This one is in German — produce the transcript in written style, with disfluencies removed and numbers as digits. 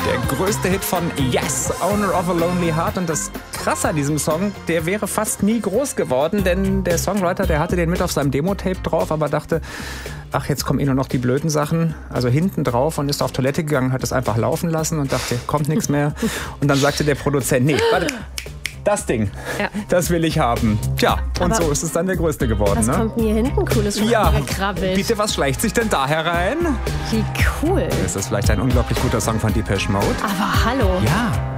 Der größte Hit von Yes, Owner of a Lonely Heart. Und das Krasse an diesem Song, der wäre fast nie groß geworden, denn der Songwriter, der hatte den mit auf seinem Demo-Tape drauf, aber dachte, ach, jetzt kommen eh nur noch die blöden Sachen, also hinten drauf, und ist auf Toilette gegangen, hat es einfach laufen lassen und dachte, kommt nichts mehr. Und dann sagte der Produzent, nee, warte, das Ding, das will ich haben. Tja, und aber so ist es dann der größte geworden. Was kommt denn hier hinten Cooles gekrabbelt? Bitte, was schleicht sich denn da herein? Wie cool. Ist das vielleicht ein unglaublich guter Song von Depeche Mode? Aber hallo. Ja.